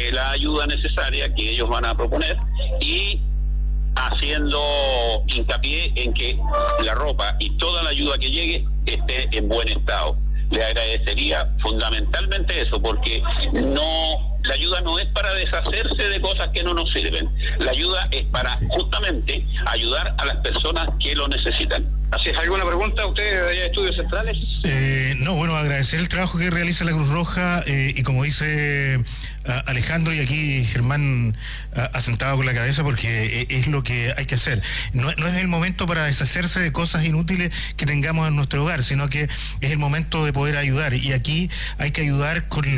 la ayuda necesaria que ellos van a proponer y haciendo hincapié en que la ropa y toda la ayuda que llegue esté en buen estado. Le agradecería fundamentalmente eso, porque la ayuda no es para deshacerse de cosas que no nos sirven. La ayuda es para justamente ayudar a las personas que lo necesitan. ¿Así es? ¿Alguna pregunta a ustedes de allá de Estudios Centrales? No, bueno, agradecer el trabajo que realiza la Cruz Roja y como dice Alejandro, y aquí Germán asentado con la cabeza, porque es lo que hay que hacer. No es el momento para deshacerse de cosas inútiles que tengamos en nuestro hogar, sino que es el momento de poder ayudar, y aquí hay que ayudar con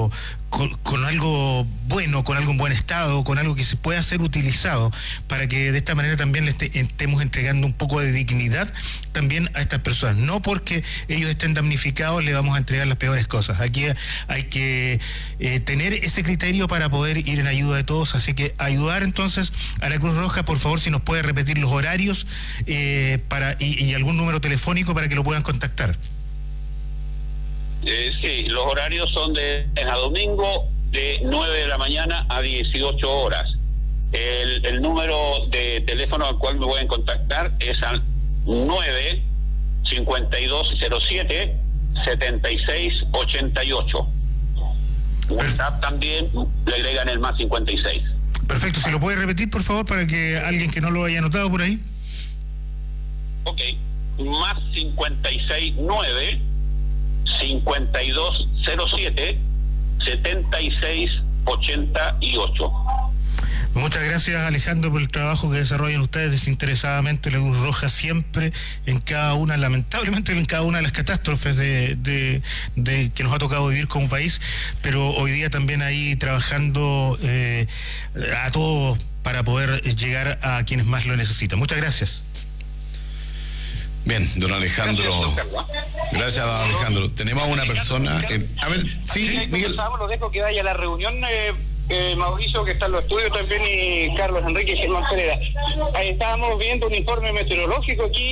algo bueno, con algo en buen estado, con algo que se pueda ser utilizado, para que de esta manera también le estemos entregando un poco de dignidad también a estas personas. No porque ellos estén damnificados le vamos a entregar las peores cosas. Aquí hay que tener ese criterio para poder ir en ayuda de todos, así que ayudar entonces a la Cruz Roja. Por favor, si nos puede repetir los horarios y algún número telefónico para que lo puedan contactar. Sí, los horarios son de a domingo de 9 de la mañana a 18 horas. El número de teléfono al cual me pueden contactar es al 9-5207-7688. WhatsApp también le agregan el más 56. Perfecto, ¿se lo puede repetir, por favor, para que alguien que no lo haya anotado por ahí? Ok, más 569-5207-7688. Muchas gracias, Alejandro, por el trabajo que desarrollan ustedes desinteresadamente. La Cruz Roja siempre lamentablemente en cada una de las catástrofes de que nos ha tocado vivir como país, pero hoy día también ahí trabajando a todos para poder llegar a quienes más lo necesitan. Muchas gracias. Bien, don Alejandro. Gracias, don Alejandro. Tenemos a una persona. A ver, sí, Miguel. Lo dejo que vaya a la reunión. Mauricio, que está en los estudios también, y Carlos Enrique y Germán Pereira. Ahí estábamos viendo un informe meteorológico aquí,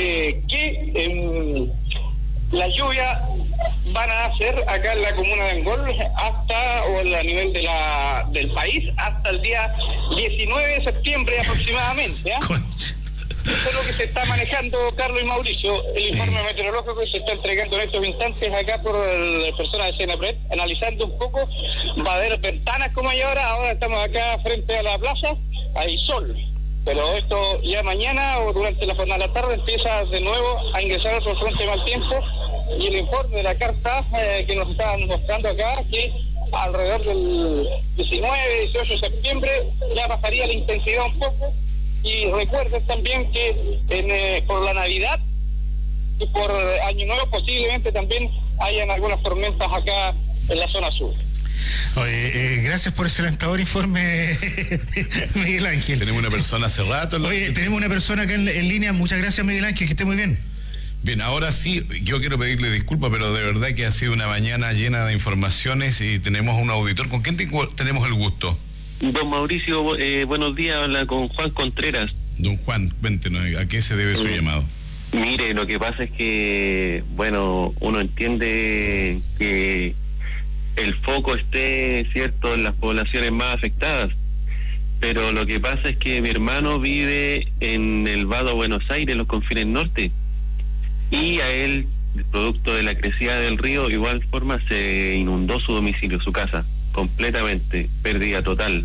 que las lluvias van a hacer acá en la comuna de Angol a nivel del país hasta el día 19 de septiembre aproximadamente. Eso es lo que se está manejando, Carlos y Mauricio, el informe meteorológico que se está entregando en estos instantes acá por personas de CNPRED, analizando un poco. Va a haber ventanas como hay ahora estamos acá frente a la plaza, hay sol, pero esto ya mañana o durante la jornada de la tarde empieza de nuevo a ingresar otro frente de mal tiempo, y el informe de la carta que nos están mostrando acá, que alrededor del 19, 18 de septiembre ya bajaría la intensidad un poco. Y recuerden también que por la Navidad y por Año Nuevo posiblemente también hayan algunas tormentas acá en la zona sur. Oye, gracias por ese alentador informe, Miguel Ángel. Tenemos una persona hace rato. Tenemos una persona acá en línea. Muchas gracias, Miguel Ángel, que esté muy bien. Bien, ahora sí, yo quiero pedirle disculpas, pero de verdad que ha sido una mañana llena de informaciones y tenemos un auditor. ¿Con quién tenemos el gusto? Don Mauricio, buenos días, habla con Juan Contreras. Don Juan, cuéntenos, ¿a qué se debe su llamado? Mire, lo que pasa es que, bueno, uno entiende que el foco esté, cierto, en las poblaciones más afectadas, pero lo que pasa es que mi hermano vive en el Vado Buenos Aires, en los confines norte, y a él, producto de la crecida del río, igual forma se inundó su domicilio, su casa, completamente, pérdida total.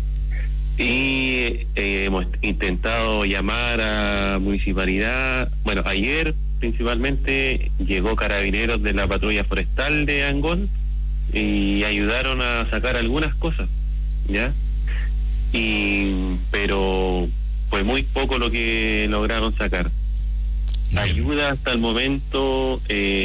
Y hemos intentado llamar a municipalidad. Bueno, ayer principalmente llegó carabineros de la patrulla forestal de Angol y ayudaron a sacar algunas cosas, ¿ya? Pero fue muy poco lo que lograron sacar. Ayuda hasta el momento,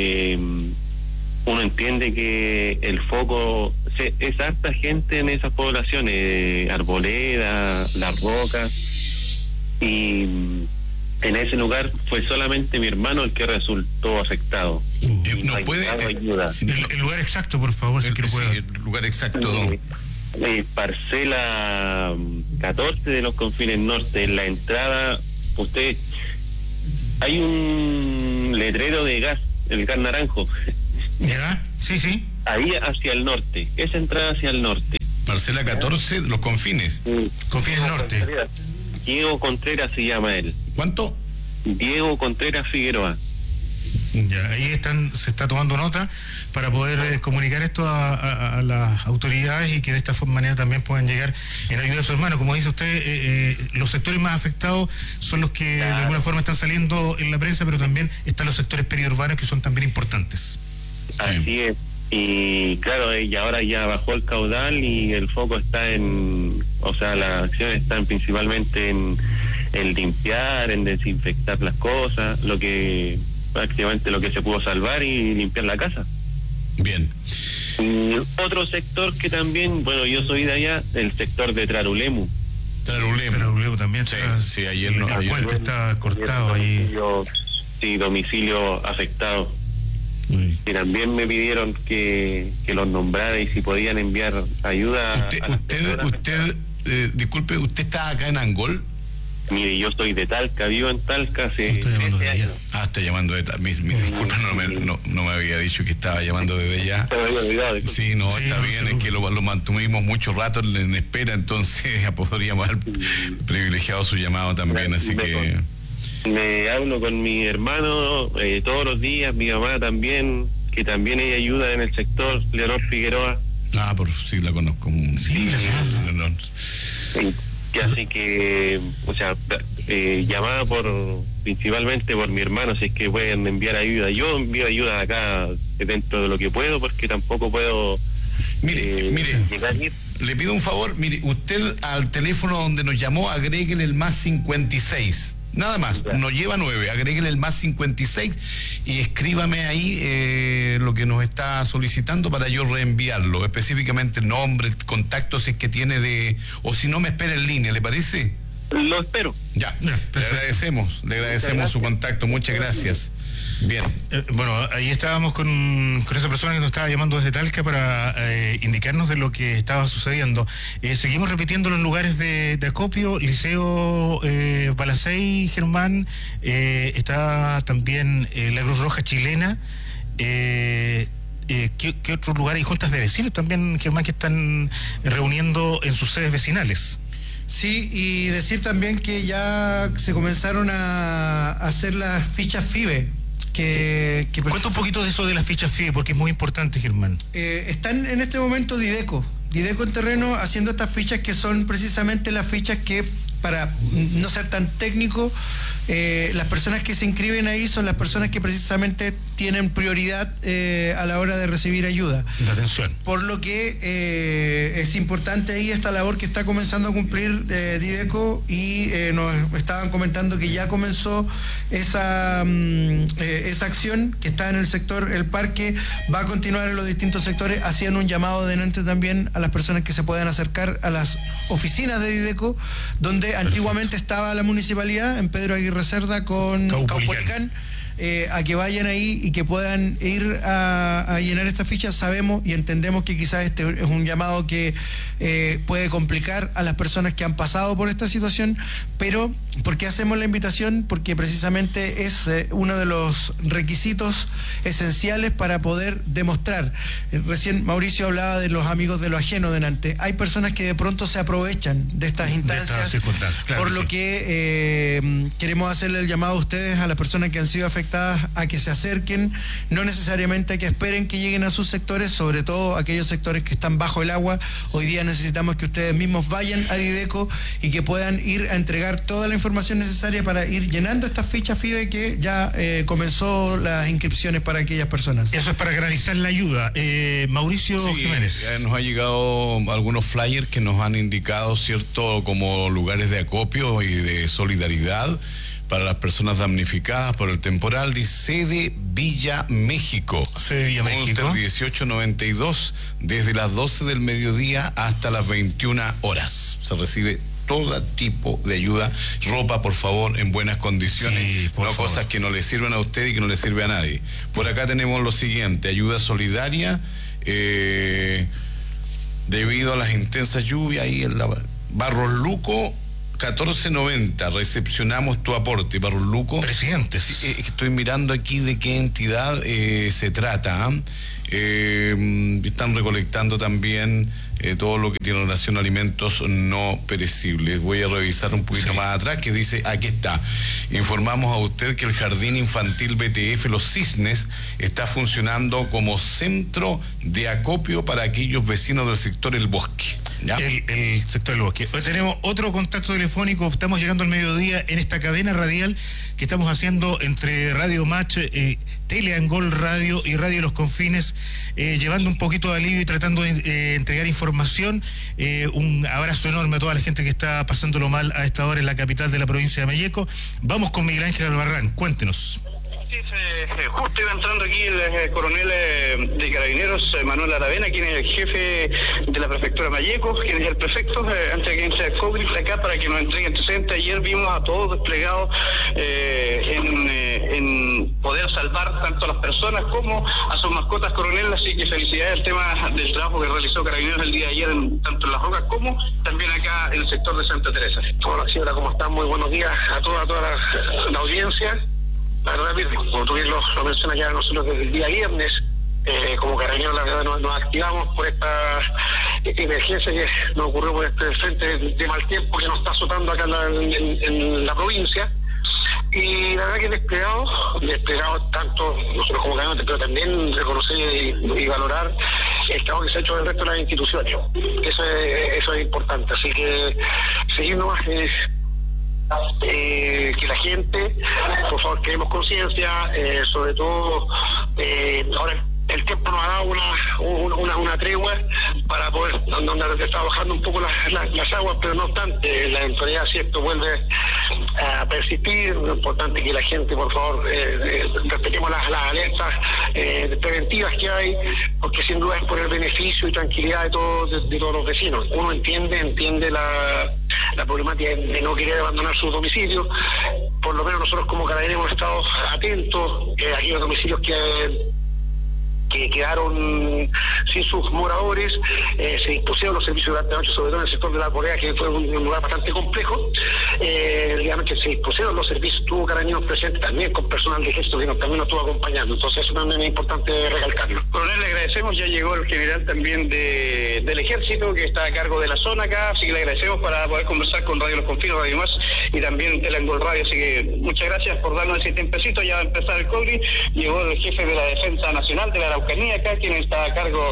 uno entiende que el foco es harta gente en esas poblaciones, Arboleda, Las Rocas, y en ese lugar fue solamente mi hermano el que resultó afectado. ¿No puede ayuda? El lugar exacto, por favor, si quiero puede. El lugar exacto, don. Parcela 14 de los confines norte, en la entrada, hay un letrero de gas, el gas naranjo. ¿Ya? Sí, sí. Ahí hacia el norte, esa entrada hacia el norte. Parcela 14, Los Confines. Confines Norte. Diego Contreras se llama él. ¿Cuánto? Diego Contreras Figueroa. Ya, ahí se está tomando nota para poder comunicar esto a las autoridades y que de esta manera también puedan llegar en ayuda a su hermano. Como dice usted, los sectores más afectados son los que de alguna forma están saliendo en la prensa, pero también están los sectores periurbanos que son también importantes. Así es. Y claro, y ahora ya bajó el caudal y el foco está las acciones están principalmente en limpiar, en desinfectar las cosas, prácticamente lo que se pudo salvar y limpiar la casa. Bien. Y otro sector que también, bueno, yo soy de allá, el sector de Trarulemu. Trarulemu también. Sí, ayer no. El puente está cortado ahí. Sí, domicilio afectado. Y también me pidieron que los nombrara y si podían enviar ayuda. Usted disculpe, ¿usted está acá en Angol? Mire, yo soy de Talca, vivo en Talca hace 13 años. Está llamando de Talca. Mis disculpas, no me había dicho que estaba llamando desde allá. Sí, está bien, es que lo mantuvimos mucho rato en espera, entonces ya podríamos haber privilegiado su llamado también, así que... Me hablo con mi hermano todos los días, mi mamá también, que también ella ayuda en el sector, Leonor Figueroa. Sí, la conozco. Sí, Leonor. Así que, llamada principalmente por mi hermano, si es que pueden enviar ayuda. Yo envío ayuda acá dentro de lo que puedo, porque tampoco puedo mire, llegar a ir. Le pido un favor, mire, usted al teléfono donde nos llamó, agréguele el más 56. Nada más, nos lleva 9, agréguele el más 56 y escríbame ahí lo que nos está solicitando para yo reenviarlo, específicamente el nombre, el contacto si es que tiene o si no me espera en línea, ¿le parece? Lo espero. Ya, le agradecemos su contacto, muchas gracias. Bien. Bueno, ahí estábamos con esa persona que nos estaba llamando desde Talca para indicarnos de lo que estaba sucediendo. Seguimos repitiendo los lugares de acopio: Liceo Balacey, Germán, está también la Cruz Roja Chilena. ¿Qué otros lugares? Y juntas de vecinos también, Germán, que están reuniendo en sus sedes vecinales. Sí, y decir también que ya se comenzaron a hacer las fichas FIBE. Cuenta un poquito de eso de las fichas FIBE, porque es muy importante, Germán. Están en este momento Dideco en terreno haciendo estas fichas que son precisamente las fichas que, para no ser tan técnico, las personas que se inscriben ahí son las personas que precisamente tienen prioridad a la hora de recibir ayuda. La atención. Por lo que es importante ahí esta labor que está comenzando a cumplir Dideco, y nos estaban comentando que ya comenzó esa acción que está en el sector El Parque, va a continuar en los distintos sectores. Hacían un llamado delante también a las personas que se puedan acercar a las oficinas de Dideco, donde antiguamente estaba la municipalidad, en Pedro Aguirre Cerda con Caupolicán. A que vayan ahí y que puedan ir a llenar esta ficha. Sabemos y entendemos que quizás este es un llamado que puede complicar a las personas que han pasado por esta situación, pero ¿por qué hacemos la invitación? Porque precisamente es uno de los requisitos esenciales para poder demostrar. Recién Mauricio hablaba de los amigos de lo ajeno delante. Hay personas que de pronto se aprovechan de estas instancias, claro, por lo que queremos hacerle el llamado a ustedes, a las personas que han sido afectadas, a que se acerquen, no necesariamente a que esperen que lleguen a sus sectores, sobre todo aquellos sectores que están bajo el agua. Hoy día necesitamos que ustedes mismos vayan a Dideco y que puedan ir a entregar toda la información necesaria para ir llenando estas fichas FIBE, que ya comenzó las inscripciones para aquellas personas. Eso es para garantizar la ayuda. Mauricio Jiménez. Nos ha llegado algunos flyers que nos han indicado, ¿cierto?, como lugares de acopio y de solidaridad para las personas damnificadas por el temporal. Dice sede Villa México. Sede Villa México. 1892, desde las 12 del mediodía hasta las 21 horas. Se recibe todo tipo de ayuda. Ropa, por favor, en buenas condiciones. Sí, no favor. Cosas que no le sirven a usted y que no le sirve a nadie. Por acá tenemos lo siguiente: ayuda solidaria, debido a las intensas lluvias ahí en la Barros Luco 1490, recepcionamos tu aporte. Barros Luco. Presidentes. Estoy mirando aquí de qué entidad se trata. Están recolectando también todo lo que tiene relación a alimentos no perecibles. Voy a revisar un poquito más atrás, que dice, aquí está, informamos a usted que el Jardín Infantil BTF Los Cisnes está funcionando como centro de acopio para aquellos vecinos del sector El Bosque. ¿Ya? El sector del Bosque. Hoy tenemos otro contacto telefónico, estamos llegando al mediodía en esta cadena radial que estamos haciendo entre Radio Match, Teleangol Radio y Radio Los Confines, llevando un poquito de alivio y tratando de entregar información. Un abrazo enorme a toda la gente que está pasándolo mal a esta hora en la capital de la provincia de Mayeco. Vamos con Miguel Ángel Albarrán, cuéntenos. Sí, justo iba entrando aquí el coronel de Carabineros, Manuel Aravena, quien es el jefe de la prefectura Mayeco, quien es el prefecto, antes de que entre el COVID acá para que nos entregue antecedentes. Ayer vimos a todos desplegados en poder salvar tanto a las personas como a sus mascotas, coronel, así que felicidades al tema del trabajo que realizó Carabineros el día de ayer, tanto en Las Rocas como también acá en el sector de Santa Teresa. Hola señora, ¿cómo están? Muy buenos días a toda la audiencia. La verdad, como tú bien lo mencionas ya, nosotros desde el día viernes, como Carabineros, la verdad nos activamos por esta emergencia que nos ocurrió por este frente de mal tiempo que nos está azotando acá en la provincia. Y la verdad que desplegado tanto nosotros como Carabineros, pero también reconocer y valorar el trabajo que se ha hecho del resto de las instituciones. Eso es importante. Así que seguir nomás que la gente, por favor, creemos conciencia, sobre todo ahora el tiempo nos ha dado una tregua para poder, donde está bajando un poco las aguas, pero no obstante, la eventualidad, si esto vuelve a persistir, lo importante es que la gente, por favor, respetemos las alertas preventivas que hay, porque sin duda es por el beneficio y tranquilidad de todos los vecinos. Uno entiende la problemática de no querer abandonar sus domicilios. Por lo menos nosotros como Carabineros hemos estado atentos a aquellos domicilios que quedaron sin sus moradores. Se dispusieron los servicios durante la noche, sobre todo en el sector de la Corea, que fue un lugar bastante complejo. Digamos que se dispusieron los servicios, tuvo Carabineros presente también con personal de ejército que también nos estuvo acompañando, entonces eso también es importante recalcarlo. Coronel, le agradecemos, ya llegó el general también del ejército que está a cargo de la zona acá, así que le agradecemos para poder conversar con Radio Los Confines, Radio Más y también Teleangol Radio, así que muchas gracias por darnos ese tiempecito. Ya va a empezar el COVID, llegó el jefe de la Defensa Nacional de la Araucanía acá, quien está a cargo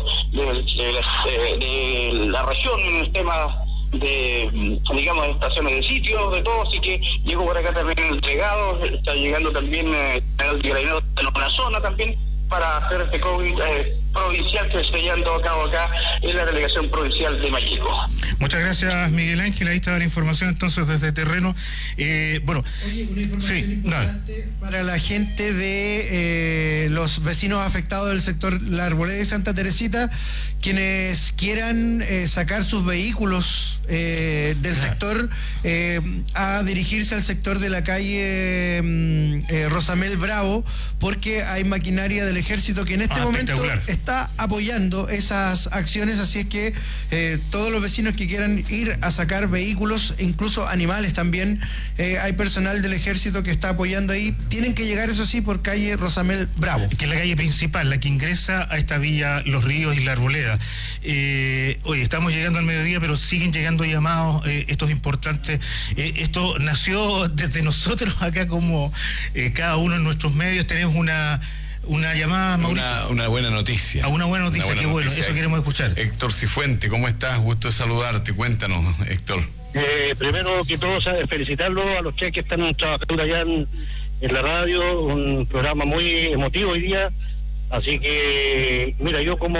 de la región en el tema de, digamos, de estaciones de sitio, de todo, así que llegó por acá también el delegado, está llegando también el Carabineros en una zona también para hacer este COVID provincial que se está llevando a cabo acá en la delegación provincial de Mayeco. Muchas gracias, Miguel Ángel. Ahí está la información entonces desde terreno. Bueno, oye, una información importante para la gente de los vecinos afectados del sector La Arboleda y Santa Teresita, quienes quieran sacar sus vehículos del sector a dirigirse al sector de la calle Rosamel Bravo, porque hay maquinaria del ejército que en este momento está apoyando esas acciones, así es que todos los vecinos que quieran ir a sacar vehículos, incluso animales también, hay personal del ejército que está apoyando ahí, tienen que llegar eso sí por calle Rosamel Bravo, que es la calle principal, la que ingresa a esta villa Los Ríos y La Arboleda. Oye, estamos llegando al mediodía, pero siguen llegando llamados, esto es importante. Esto nació desde nosotros acá, como cada uno en nuestros medios tenemos una llamada, Mauricio. Una buena noticia. A una buena noticia, qué bueno, eso queremos escuchar. Héctor Cifuente, ¿cómo estás? Gusto de saludarte, cuéntanos, Héctor. Primero que todo, felicitarlo a los que están trabajando allá en la radio, un programa muy emotivo hoy día, así que, mira, yo como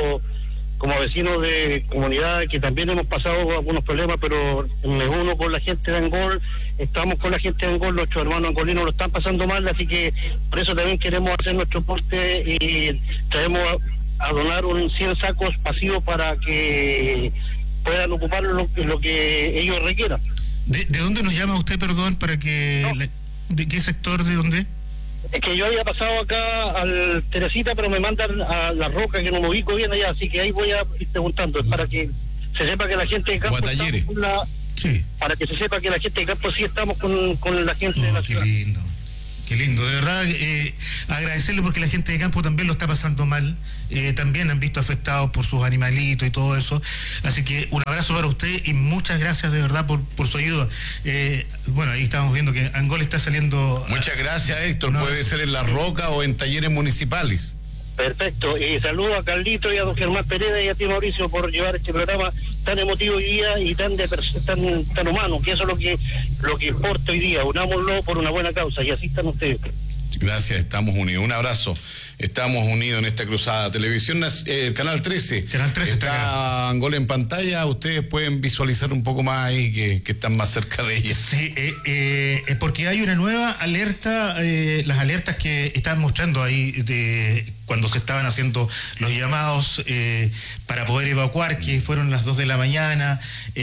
vecino de comunidad que también hemos pasado algunos problemas, pero me uno con la gente de Angol, estamos con la gente de Angol, nuestros hermanos angolinos lo están pasando mal, así que por eso también queremos hacer nuestro aporte y traemos a donar 100 sacos pasivos para que puedan ocupar lo que ellos requieran. ¿De dónde nos llama usted, perdón, para que... No. ¿De qué sector, de dónde? Es que yo había pasado acá al Teresita, pero me mandan a La Roca, que no me ubico bien allá, así que ahí voy a ir preguntando, para que se sepa que la gente de campo sí. Para que se sepa que la gente de campo sí estamos con la gente de la ciudad. Lindo. Qué lindo, de verdad, agradecerle porque la gente de campo también lo está pasando mal, también han visto afectados por sus animalitos y todo eso, así que un abrazo para usted y muchas gracias de verdad por su ayuda. Bueno, ahí estamos viendo que Angol está saliendo... Muchas gracias, Héctor, puede ser en La Roca o en talleres municipales. Perfecto, y saludo a Carlito y a don Germán Pereda y a ti, Mauricio, por llevar este programa tan emotivo hoy día y tan humano, que eso es lo que importa hoy día. Unámoslo por una buena causa y así están ustedes. Gracias, estamos unidos. Un abrazo. Estamos unidos en esta cruzada. Televisión, Canal 13. Canal 13 está Angol en pantalla. Ustedes pueden visualizar un poco más ahí que están más cerca de ella. Sí, porque hay una nueva alerta, las alertas que estaban mostrando ahí de cuando se estaban haciendo los llamados para poder evacuar, que fueron las 2 de la mañana,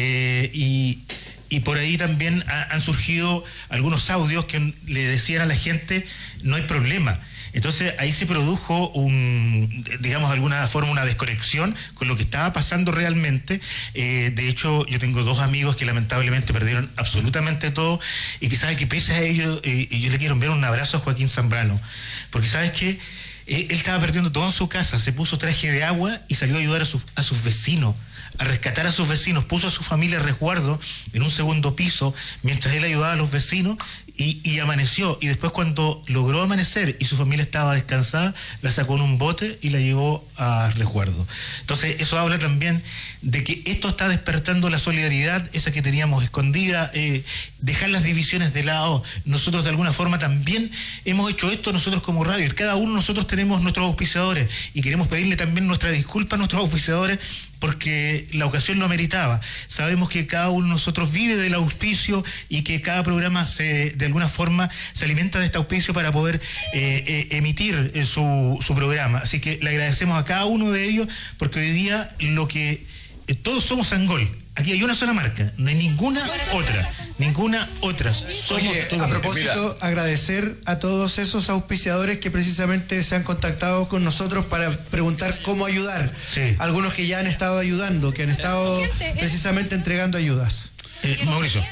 y por ahí también han surgido algunos audios que le decían a la gente, no hay problema. Entonces ahí se produjo digamos de alguna forma una desconexión con lo que estaba pasando realmente. De hecho, yo tengo 2 amigos que lamentablemente perdieron absolutamente todo y que sabe que pese a ello, y yo le quiero enviar un abrazo a Joaquín Zambrano, porque sabes que él estaba perdiendo todo en su casa, se puso traje de agua y salió a ayudar a sus vecinos, a rescatar a sus vecinos, puso a su familia a resguardo en un segundo piso mientras él ayudaba a los vecinos y amaneció, y después cuando logró amanecer y su familia estaba descansada, la sacó en un bote y la llevó a resguardo. Entonces eso habla también de que esto está despertando la solidaridad, esa que teníamos escondida, dejar las divisiones de lado. Nosotros de alguna forma también hemos hecho esto nosotros como radio, cada uno de nosotros tenemos nuestros auspiciadores y queremos pedirle también nuestra disculpa a nuestros auspiciadores porque la ocasión lo ameritaba. Sabemos que cada uno de nosotros vive del auspicio y que cada programa de alguna forma se alimenta de este auspicio para poder emitir su programa. Así que le agradecemos a cada uno de ellos porque hoy día todos somos Angol. Aquí hay una sola marca, no hay ninguna otra. Oye, a propósito, agradecer a todos esos auspiciadores que precisamente se han contactado con nosotros para preguntar cómo ayudar. Sí. Algunos que ya han estado ayudando, que han estado precisamente entregando ayudas. Mauricio.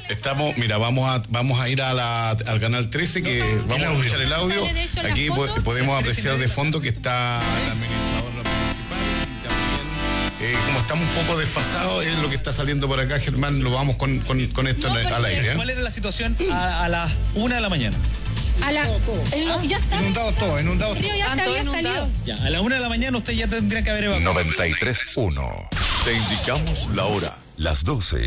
Vamos a ir al Canal 13, que vamos a escuchar el audio. Aquí podemos apreciar de fondo que está el administrador municipal y también, como estamos un poco desfasados, es lo que está saliendo por acá, Germán, lo vamos con esto al aire. ¿Cuál era la situación a las 1 de la mañana? Ya está. Inundado. El río ya se había salido. Ya, a la 1 de la mañana usted ya tendría que haber evacuado. 93.1. Te indicamos la hora, las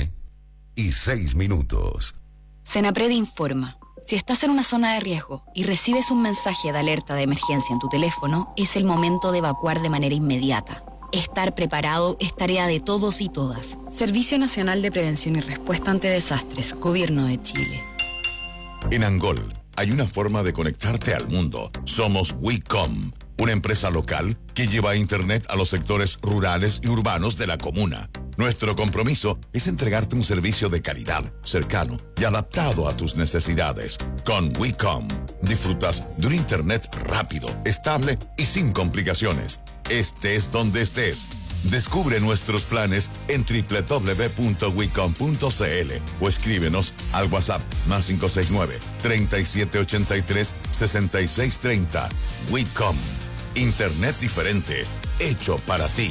12:06. Senapred informa. Si estás en una zona de riesgo y recibes un mensaje de alerta de emergencia en tu teléfono, es el momento de evacuar de manera inmediata. Estar preparado es tarea de todos y todas. Servicio Nacional de Prevención y Respuesta ante Desastres, Gobierno de Chile. En Angol hay una forma de conectarte al mundo. Somos WeCom, una empresa local que lleva internet a los sectores rurales y urbanos de la comuna. Nuestro compromiso es entregarte un servicio de calidad, cercano y adaptado a tus necesidades. Con WeCom disfrutas de un internet rápido, estable y sin complicaciones. Estés donde estés. Descubre nuestros planes en www.wecom.cl o escríbenos al WhatsApp +569 3783 6630. WeCom, internet diferente, hecho para ti.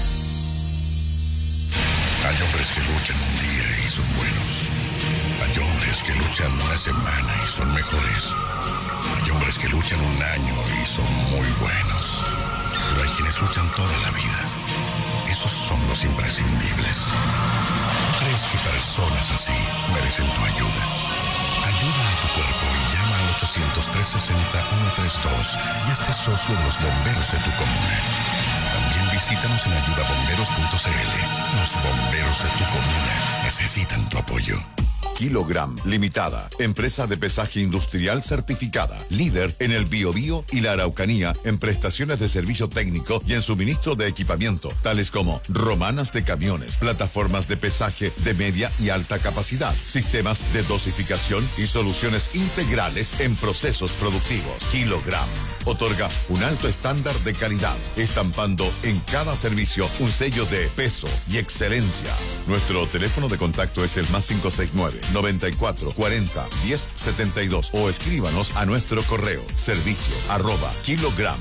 Hay hombres que luchan un día y son buenos. Hay hombres que luchan una semana y son mejores. Hay hombres que luchan un año y son muy buenos. Pero hay quienes luchan toda la vida. Esos son los imprescindibles. ¿Crees que personas así merecen tu ayuda? Ayuda a tu cuerpo y llama al 800-360-132 y hazte socio de los bomberos de tu comuna. También visítanos en ayudabomberos.cl. Los bomberos de tu comuna necesitan tu apoyo. Kilogram Limitada, empresa de pesaje industrial certificada, líder en el Biobío y la Araucanía en prestaciones de servicio técnico y en suministro de equipamiento, tales como romanas de camiones, plataformas de pesaje de media y alta capacidad, sistemas de dosificación y soluciones integrales en procesos productivos. Kilogram, otorga un alto estándar de calidad, estampando en cada servicio un sello de peso y excelencia. Nuestro teléfono de contacto es el +569 94 40 10 72 o escríbanos a nuestro correo servicio @kilogram